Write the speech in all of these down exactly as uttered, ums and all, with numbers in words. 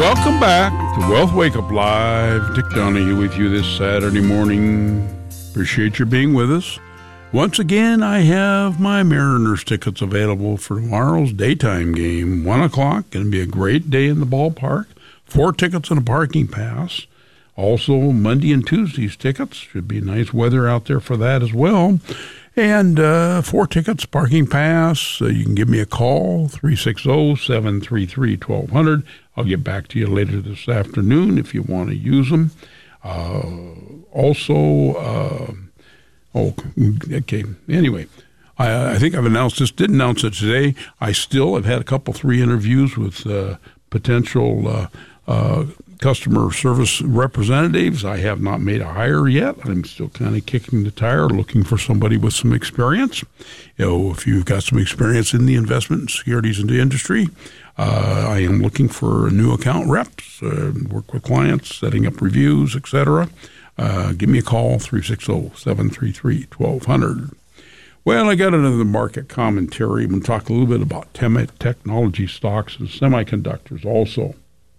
Welcome back to Wealth Wake Up Live. Dick Donahue with you this Saturday morning. Appreciate you being with us. Once again, I have my Mariners tickets available for tomorrow's daytime game. One o'clock, going to be a great day in the ballpark. Four tickets and a parking pass. Also, Monday and Tuesday's tickets. Should be nice weather out there for that as well. And uh, four tickets, parking pass. Uh, you can give me a call, three six zero, seven three three, one two zero zero. I'll get back to you later this afternoon if you want to use them. Uh, also, uh, oh, okay. Anyway, I, I think I've announced this, didn't announce it today. I still have had a couple, three interviews with uh, potential uh, uh, customer service representatives. I have not made a hire yet. I'm still kind of kicking the tire, looking for somebody with some experience. You know, if you've got some experience in the investment and securities in the industry, uh, I am looking for new account reps, uh, work with clients, setting up reviews, et cetera. Uh, give me a call, three six zero, seven three three, one two zero zero. Well, I got another market commentary. I'm going to talk a little bit about technology stocks and semiconductors also.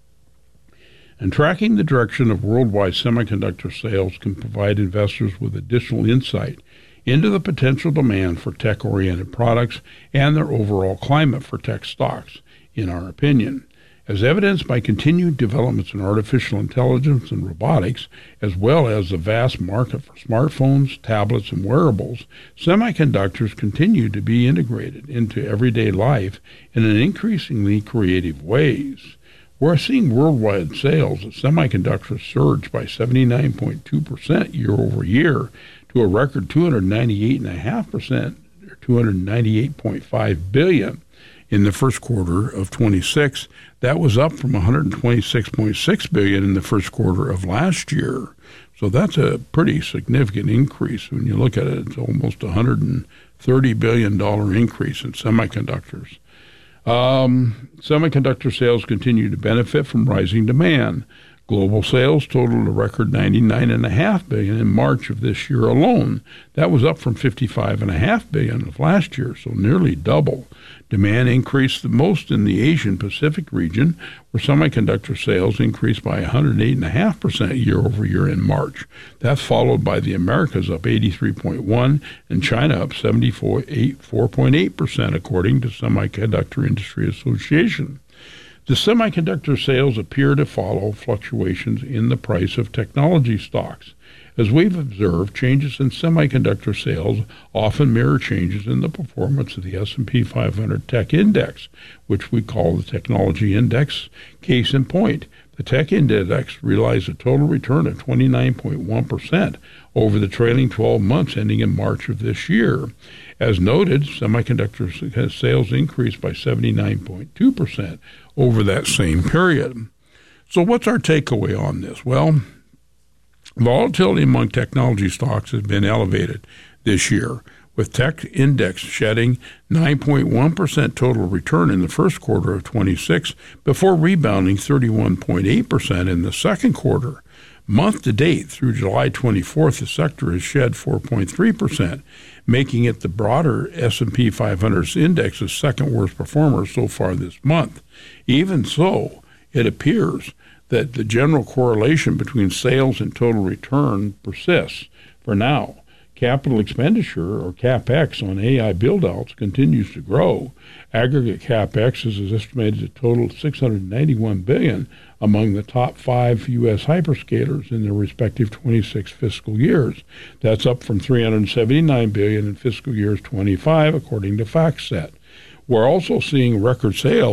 And tracking the direction of worldwide semiconductor sales can provide investors with additional insight into the potential demand for tech-oriented products and their overall climate for tech stocks, in our opinion. As evidenced by continued developments in artificial intelligence and robotics, as well as the vast market for smartphones, tablets, and wearables, semiconductors continue to be integrated into everyday life in an increasingly creative ways. We're seeing worldwide sales of semiconductors surge by seventy-nine point two percent year over year to a record two hundred ninety-eight point five percent, or two hundred ninety-eight point five billion dollars in the first quarter of twenty-six. That was up from one hundred twenty-six point six billion dollars in the first quarter of last year. So that's a pretty significant increase. When you look at it, it's almost a one hundred thirty billion dollars increase in semiconductors. Um, semiconductor sales continue to benefit from rising demand. Global sales totaled a record ninety-nine point five billion dollars in March of this year alone. That was up from fifty-five point five billion dollars of last year, so nearly double. Demand increased the most in the Asian-Pacific region, where semiconductor sales increased by one hundred eight point five percent year over year in March. That's followed by the Americas up eighty-three point one percent and China up seventy-four point eight percent, according to Semiconductor Industry Association. The semiconductor sales appear to follow fluctuations in the price of technology stocks. As we've observed, changes in semiconductor sales often mirror changes in the performance of the S and P five hundred Tech Index, which we call the Technology Index. Case in point, the Tech Index realized a total return of twenty-nine point one percent over the trailing twelve months ending in March of this year. As noted, semiconductor sales increased by seventy-nine point two percent over that same period. So what's our takeaway on this? Well, volatility among technology stocks has been elevated this year, with Tech Index shedding nine point one percent total return in the first quarter of twenty-six before rebounding thirty-one point eight percent in the second quarter. Month to date, through July twenty-fourth, the sector has shed four point three percent, making it the broader S and P five hundred index's second worst performer so far this month. Even so, it appears that the general correlation between sales and total return persists. For now, capital expenditure, or CapEx, on A I build-outs continues to grow. Aggregate CapEx is estimated to total six hundred ninety-one billion dollars among the top five U S hyperscalers in their respective twenty-six fiscal years. That's up from three hundred seventy-nine billion dollars in fiscal years twenty-five, according to FactSet. We're also seeing record sales